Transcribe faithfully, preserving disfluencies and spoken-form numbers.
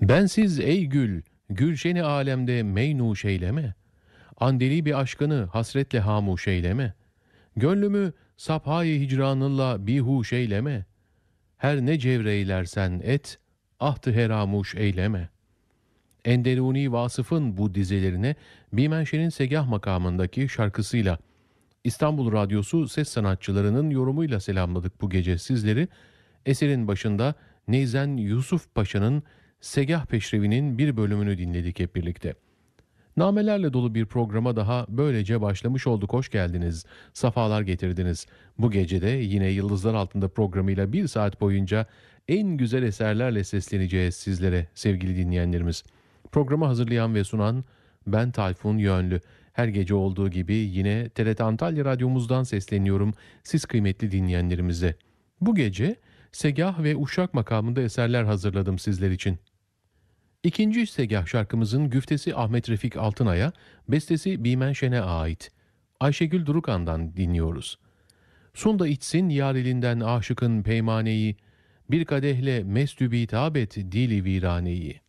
Bensiz ey gül, gülşeni alemde meynuş eyleme. Andeli bir aşkını hasretle hamuş eyleme. Gönlümü saphayı hicranınla bihuş eyleme. Her ne cevreylersen et, ahtı heramuş eyleme. Enderuni Vasıf'ın bu dizelerine Bimenşe'nin Segah makamındaki şarkısıyla İstanbul Radyosu ses sanatçılarının yorumuyla selamladık bu gece sizleri. Eserin başında Neyzen Yusuf Paşa'nın Segah Peşrevi'nin bir bölümünü dinledik hep birlikte. Namelerle dolu bir programa daha böylece başlamış olduk. Hoş geldiniz, safalar getirdiniz. Bu gecede yine Yıldızlar Altında programıyla bir saat boyunca en güzel eserlerle sesleneceğiz sizlere sevgili dinleyenlerimiz. Programı hazırlayan ve sunan ben Tayfun Yönlü. Her gece olduğu gibi yine T R T Antalya Radyomuzdan sesleniyorum siz kıymetli dinleyenlerimize. Bu gece Segah ve Uşak makamında eserler hazırladım sizler için. İkinci Segah şarkımızın güftesi Ahmet Refik Altınay'a, bestesi Bimenşen'e ait. Ayşegül Durukan'dan dinliyoruz. Sun da içsin yar elinden aşıkın peymaneyi, bir kadehle mestübi tabet dili viraneyi.